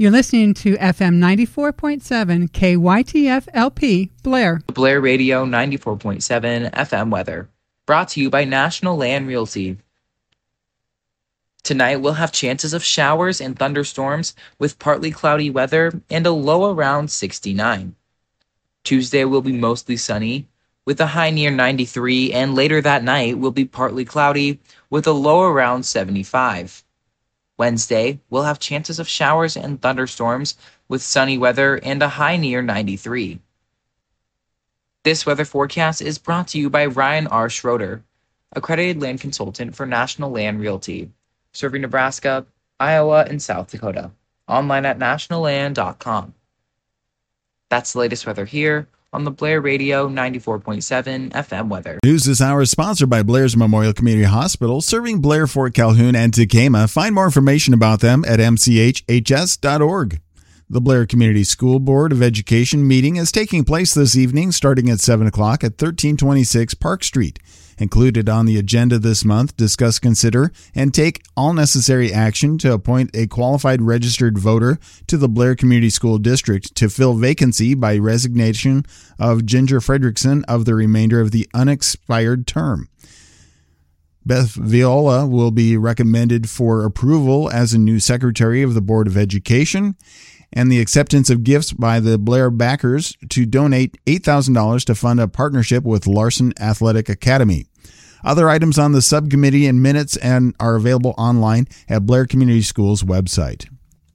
You're listening to FM 94.7 KYTF LP, Blair. Blair Radio 94.7 FM weather. Brought to you by National Land Realty. Tonight we'll have chances of showers and thunderstorms with partly cloudy weather and a low around 69. Tuesday will be mostly sunny with a high near 93, and later that night will be partly cloudy with a low around 75. Wednesday, we'll have chances of showers and thunderstorms with sunny weather and a high near 93. This weather forecast is brought to you by Ryan R. Schroeder, accredited land consultant for National Land Realty, serving Nebraska, Iowa, and South Dakota. Online at nationalland.com. That's the latest weather here on the Blair Radio 94.7 FM weather. News this hour is sponsored by Blair's Memorial Community Hospital, serving Blair, Fort Calhoun, and Tekamah. Find more information about them at mchhs.org. The Blair Community School Board of Education meeting is taking place this evening, starting at 7 o'clock at 1326 Park Street. Included on the agenda this month, discuss, consider, and take all necessary action to appoint a qualified registered voter to the Blair Community School District to fill vacancy by resignation of Ginger Fredrickson of the remainder of the unexpired term. Beth Viola will be recommended for approval as a new secretary of the Board of Education, and the acceptance of gifts by the Blair backers to donate $8,000 to fund a partnership with Larson Athletic Academy. Other items on the subcommittee and minutes and are available online at Blair Community Schools website.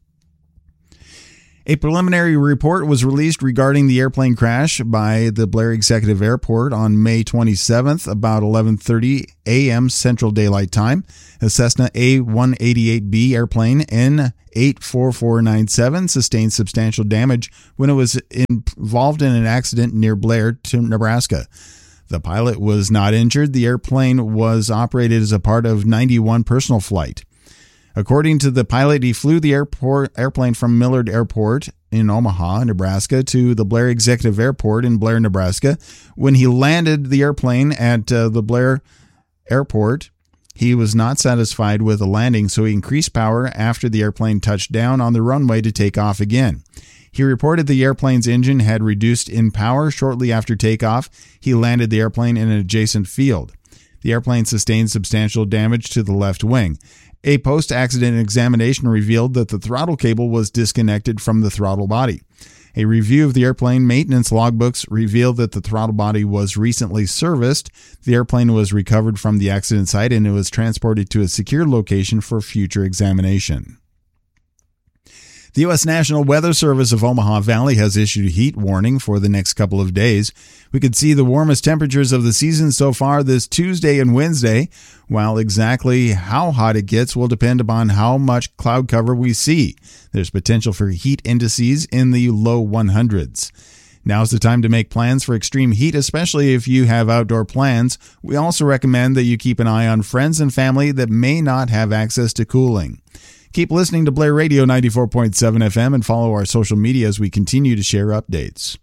A preliminary report was released regarding the airplane crash by the Blair Executive Airport on May 27th, about 11:30 a.m. Central Daylight Time. A Cessna A188B airplane N84497 sustained substantial damage when it was involved in an accident near Blair, Nebraska. The pilot was not injured. The airplane was operated as a part of 91 personal flight. According to the pilot, he flew the airplane from Millard Airport in Omaha, Nebraska, to the Blair Executive Airport in Blair, Nebraska. When he landed the airplane at the Blair Airport, he was not satisfied with the landing, so he increased power after the airplane touched down on the runway to take off again. He reported the airplane's engine had reduced in power. Shortly after takeoff, he landed the airplane in an adjacent field. The airplane sustained substantial damage to the left wing. A post-accident examination revealed that the throttle cable was disconnected from the throttle body. A review of the airplane maintenance logbooks revealed that the throttle body was recently serviced. The airplane was recovered from the accident site and it was transported to a secure location for future examination. The U.S. National Weather Service of Omaha Valley has issued a heat warning for the next couple of days. We could see the warmest temperatures of the season so far this Tuesday and Wednesday, while exactly how hot it gets will depend upon how much cloud cover we see. There's potential for heat indices in the low 100s. Now's the time to make plans for extreme heat, especially if you have outdoor plans. We also recommend that you keep an eye on friends and family that may not have access to cooling. Keep listening to Blair Radio 94.7 FM and follow our social media as we continue to share updates.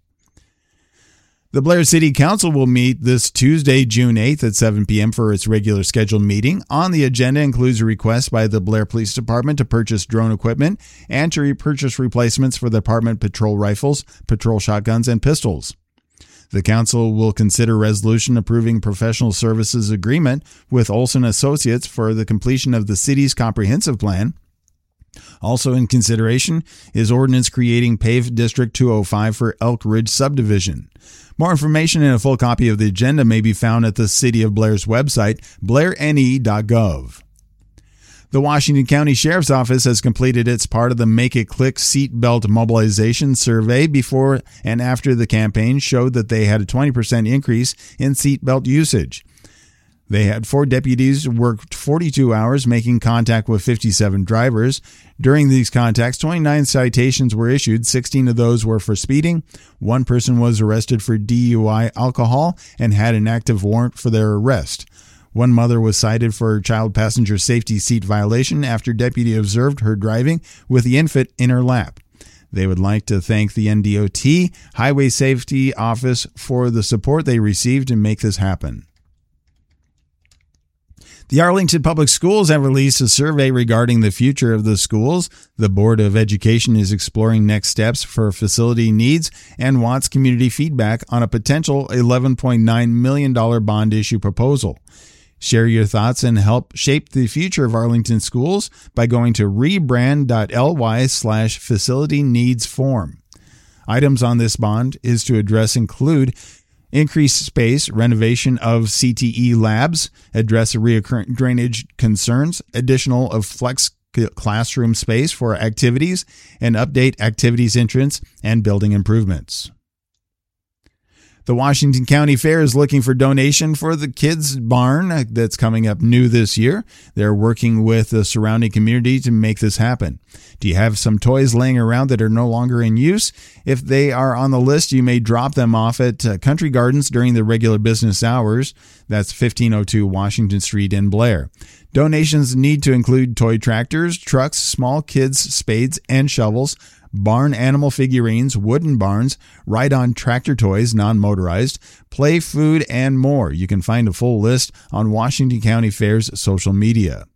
The Blair City Council will meet this Tuesday, June 8th at 7 p.m. for its regular scheduled meeting. On the agenda includes a request by the Blair Police Department to purchase drone equipment and to purchase replacements for the department patrol rifles, patrol shotguns, and pistols. The council will consider resolution approving professional services agreement with Olson Associates for the completion of the city's comprehensive plan. Also in consideration is ordinance creating paved District 205 for Elk Ridge subdivision. More information and a full copy of the agenda may be found at the City of Blair's website, blairne.gov. The Washington County Sheriff's Office has completed its part of the Make It Click seatbelt mobilization survey. Before and after the campaign showed that they had a 20% increase in seatbelt usage. They had 4 deputies worked 42 hours making contact with 57 drivers. During these contacts, 29 citations were issued. 16 of those were for speeding. 1 person was arrested for DUI alcohol and had an active warrant for their arrest. 1 mother was cited for child passenger safety seat violation after deputy observed her driving with the infant in her lap. They would like to thank the NDOT Highway Safety Office for the support they received to make this happen. The Arlington Public Schools have released a survey regarding the future of the schools. The Board of Education is exploring next steps for facility needs and wants community feedback on a potential $11.9 million bond issue proposal. Share your thoughts and help shape the future of Arlington schools by going to rebrand.ly/facility needs form. Items on this bond is to address include increased space, renovation of CTE labs, address recurrent drainage concerns, additional of flex classroom space for activities, and update activities entrance and building improvements. The Washington County Fair is looking for donation for the kids' barn that's coming up new this year. They're working with the surrounding community to make this happen. Do you have some toys laying around that are no longer in use? If they are on the list, you may drop them off at Country Gardens during the regular business hours. That's 1502 Washington Street in Blair. Donations need to include toy tractors, trucks, small kids' spades and shovels, barn animal figurines, wooden barns, ride-on tractor toys, non-motorized, play food, and more. You can find a full list on Washington County Fair's social media.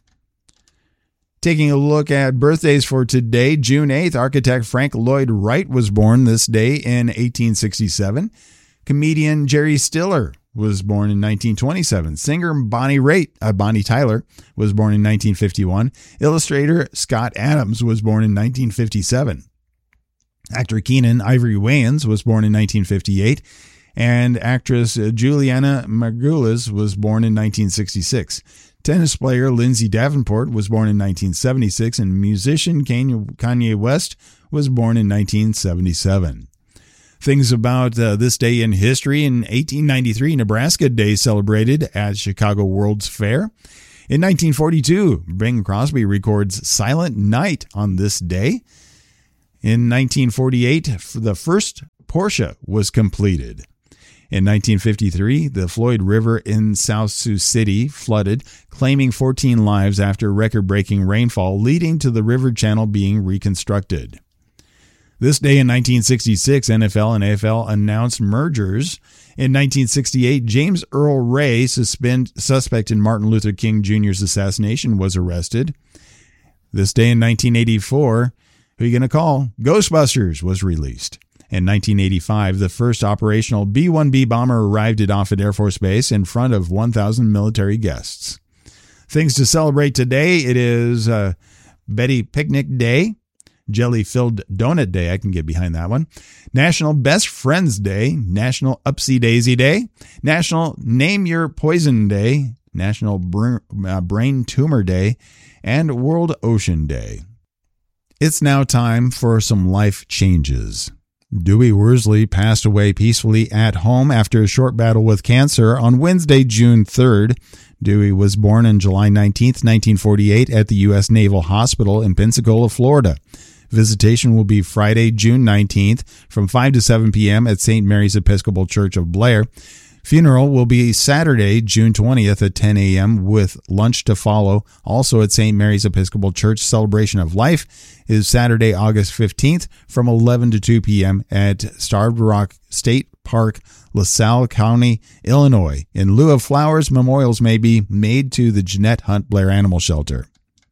Taking a look at birthdays for today, June 8th, architect Frank Lloyd Wright was born this day in 1867. Comedian Jerry Stiller was born in 1927. Singer Bonnie Tyler was born in 1951. Illustrator Scott Adams was born in 1957. Actor Keenan Ivory Wayans was born in 1958. And actress Juliana Margulies was born in 1966. Tennis player Lindsay Davenport was born in 1976. And musician Kanye West was born in 1977. Things about this day in history. In 1893, Nebraska Day celebrated at Chicago World's Fair. In 1942, Bing Crosby records Silent Night on this day. In 1948, the first Porsche was completed. In 1953, the Floyd River in South Sioux City flooded, claiming 14 lives after record-breaking rainfall, leading to the river channel being reconstructed. This day in 1966, NFL and AFL announced mergers. In 1968, James Earl Ray, suspect in Martin Luther King Jr.'s assassination, was arrested. This day in 1984, who are you going to call? Ghostbusters was released. In 1985, the first operational B-1B bomber arrived at Offutt Air Force Base in front of 1,000 military guests. Things to celebrate today, it is Betty Picnic Day. Jelly-filled Donut Day, I can get behind that one. National Best Friends Day, National Upsy Daisy Day, National Name Your Poison Day, National Brain Tumor Day, and World Ocean Day. It's now time for some life changes. Dewey Worsley passed away peacefully at home after a short battle with cancer on Wednesday, June 3rd. Dewey was born on July 19, 1948 at the U.S. Naval Hospital in Pensacola, Florida. Visitation will be Friday, June 19th from 5 to 7 p.m. at St. Mary's Episcopal Church of Blair. Funeral will be Saturday, June 20th at 10 a.m. with lunch to follow. Also at St. Mary's Episcopal Church, Celebration of Life is Saturday, August 15th from 11 to 2 p.m. at Starved Rock State Park, LaSalle County, Illinois. In lieu of flowers, memorials may be made to the Jeanette Hunt Blair Animal Shelter.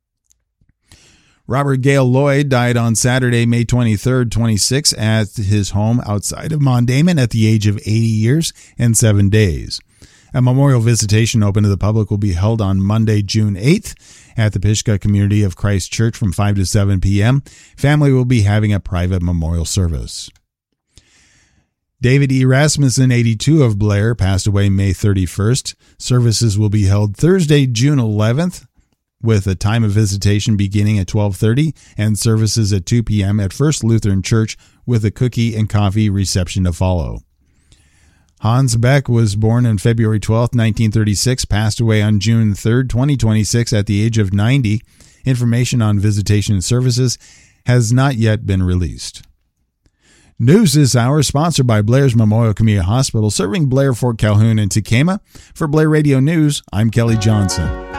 Robert Gale Lloyd died on Saturday, May 23rd, 26, at his home outside of Mondayman at the age of 80 years and 7 days. A memorial visitation open to the public will be held on Monday, June 8th at the Pishka Community of Christ Church from 5 to 7 p.m. Family will be having a private memorial service. David E. Rasmussen, 82, of Blair, passed away May 31st. Services will be held Thursday, June 11th. With a time of visitation beginning at 12:30 and services at 2 p.m. at First Lutheran Church with a cookie and coffee reception to follow. Hans Beck was born on February 12, 1936, passed away on June 3, 2026 at the age of 90. Information on visitation services has not yet been released. News this hour is sponsored by Blair's Memorial Community Hospital, serving Blair, Fort Calhoun, and Tekamah. For Blair Radio News, I'm Kelly Johnson.